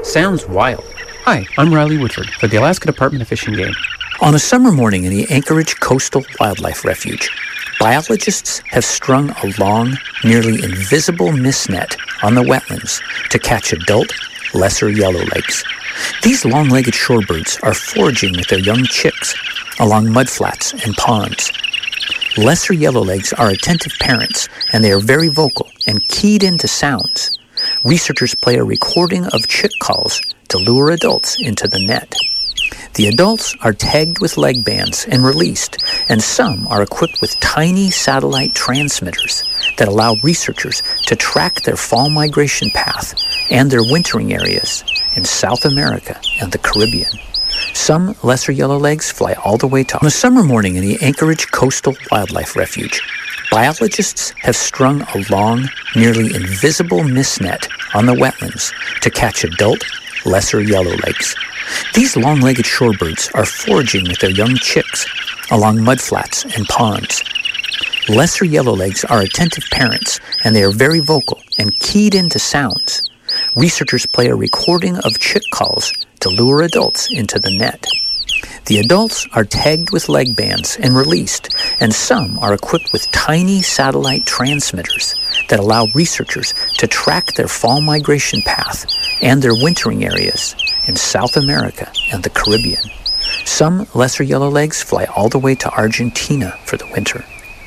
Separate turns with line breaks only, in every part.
Sounds wild. Hi, I'm Riley Woodford for the Alaska Department of Fish and Game.
On a summer morning in the Anchorage Coastal Wildlife Refuge, biologists have strung a long, nearly invisible mist net on the wetlands to catch adult lesser yellowlegs. These long-legged shorebirds are foraging with their young chicks along mudflats and ponds. Lesser yellowlegs are attentive parents, and they are very vocal and keyed into sounds. Researchers play a recording of chick calls to lure adults into the net. The adults are tagged with leg bands and released, and some are equipped with tiny satellite transmitters that allow researchers to track their fall migration path and their wintering areas in South America and the Caribbean. Some lesser yellowlegs fly all the way to... On a summer morning in the Anchorage Coastal Wildlife Refuge, biologists have strung a long, nearly invisible mist net on the wetlands to catch adult lesser yellowlegs. These long-legged shorebirds are foraging with their young chicks along mudflats and ponds. Lesser yellowlegs are attentive parents, and they are very vocal and keyed into sounds. Researchers play a recording of chick calls to lure adults into the net. The adults are tagged with leg bands and released, and some are equipped with tiny satellite transmitters that allow researchers to track their fall migration path and their wintering areas in South America and the Caribbean. Some lesser yellowlegs fly all the way to Argentina for the winter.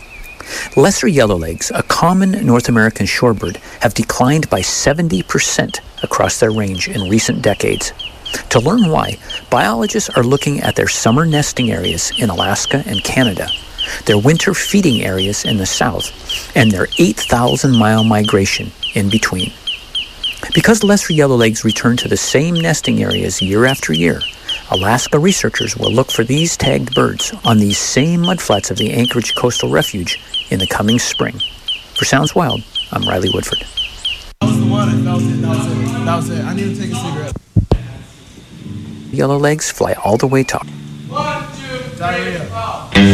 Lesser yellowlegs, a common North American shorebird, have declined by 70% across their range in recent decades. To learn why, biologists are looking at their summer nesting areas in Alaska and Canada, their winter feeding areas in the south, and their 8,000-mile migration in between. Because lesser yellowlegs return to the same nesting areas year after year, Alaska researchers will look for these tagged birds on these same mudflats of the Anchorage Coastal Refuge in the coming spring. For Sounds Wild, I'm Riley Woodford.
That was the one. That was it. I need to take a cigarette.
Yellowlegs fly all the way to...
Diarrhea.